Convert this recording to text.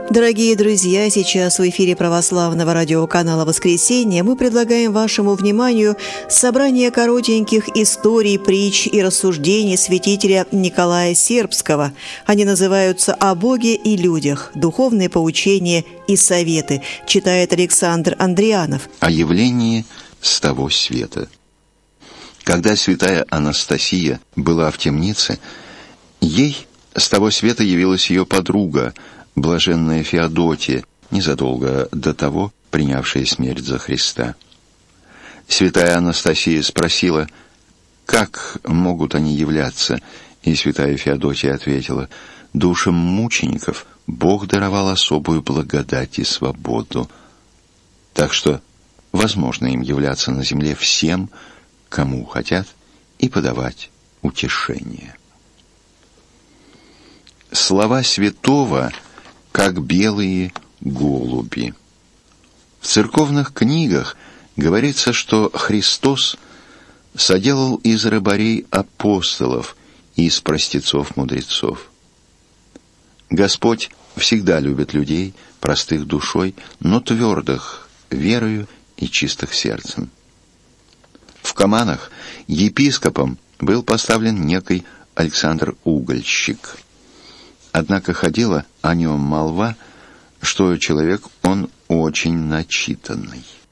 Дорогие друзья, сейчас в эфире православного радиоканала «Воскресенье» мы предлагаем вашему вниманию собрание коротеньких историй, притч и рассуждений святителя Николая Сербского. Они называются «О Боге и людях. Духовные поучения и советы», читает Александр Андрианов. О явлении с того света. Когда святая Анастасия была в темнице, ей с того света явилась ее подруга, блаженная Феодотия, незадолго до того принявшая смерть за Христа. Святая Анастасия спросила, как могут они являться, и святая Феодотия ответила, душам мучеников Бог даровал особую благодать и свободу, так что возможно им являться на земле всем, кому хотят, и подавать утешение. Слова святого как белые голуби. В церковных книгах говорится, что Христос соделал из рыбарей апостолов и из простецов мудрецов. Господь всегда любит людей, простых душой, но твердых верою и чистых сердцем. В Каманах епископом был поставлен некий Александр Угольщик. Однако ходила о нем молва, что человек он очень начитанный.